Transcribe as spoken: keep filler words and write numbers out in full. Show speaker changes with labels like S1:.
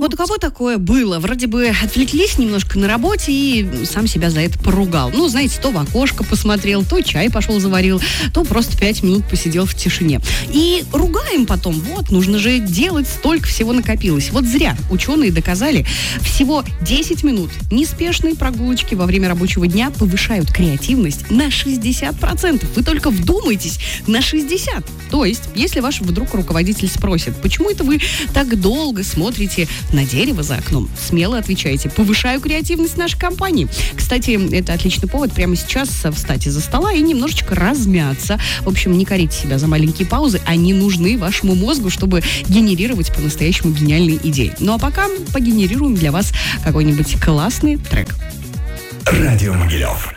S1: Вот у кого такое было? Вроде бы отвлеклись немножко на работе и сам себя за это поругал. Ну, знаете, то в окошко посмотрел, то чай пошел заварил, то просто пять минут посидел в тишине. И ругаем потом. Вот, нужно же делать, столько всего накопилось. Вот зря ученые доказали, всего десять минут неспешной прогулочки во время рабочего дня повышают креативность на шестьдесят процентов. Вы только вдумайтесь, на шестьдесят. То есть, если ваш вдруг руководитель спросит, почему это вы так долго смотрите на дерево за окном, смело отвечайте: повышаю креативность нашей компании. Кстати, это отличный повод прямо сейчас встать из-за стола и немножечко размяться. В общем, не корите себя за маленькие паузы, они нужны вашему мозгу, чтобы генерировать по-настоящему гениальные идеи. Ну а пока погенерируем для вас какой-нибудь классный трек.
S2: Радио Могилев.